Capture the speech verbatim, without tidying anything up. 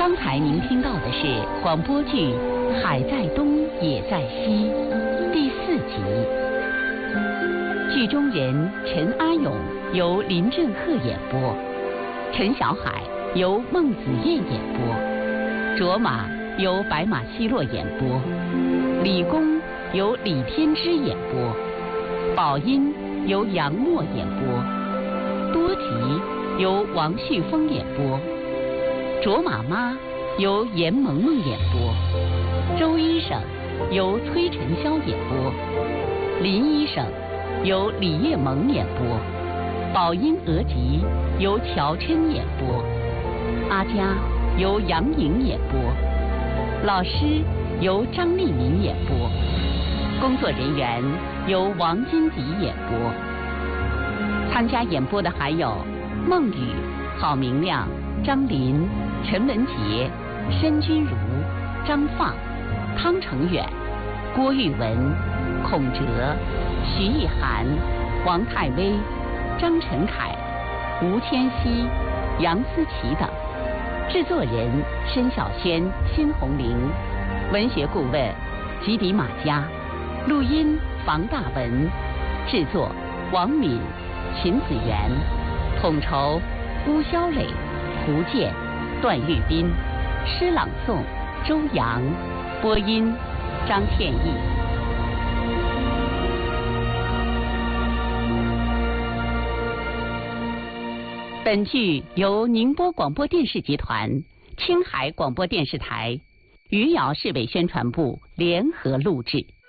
刚才您听到的是广播剧《海在东也在西》第四集。剧中人陈阿勇由林振赫演播，陈小海由孟子燕演播，卓玛由白马奚落演播，李公由李天之演播，宝音由杨默演播，多吉由王旭峰演播，卓玛妈由严萌萌演播，周医生由崔晨霄演播，林医生由李叶萌演播，宝音额吉由乔琛演播，阿佳由杨颖演播，老师由张丽敏演播，工作人员由王金迪演播。参加演播的还有孟雨、郝明亮、张林、陈文杰、申君如、张放、汤成远、郭玉文、孔哲、徐艺涵、王泰威、张晨凯、吴千熙、杨思琪等。制作人申小轩、辛红玲，文学顾问吉迪马嘉，录音房大文，制作王敏、秦子源，统筹巫肖磊、胡健、段玉斌，诗朗诵周阳，播音张倩艺。本剧由宁波广播电视集团、青海广播电视台、余姚市委宣传部联合录制。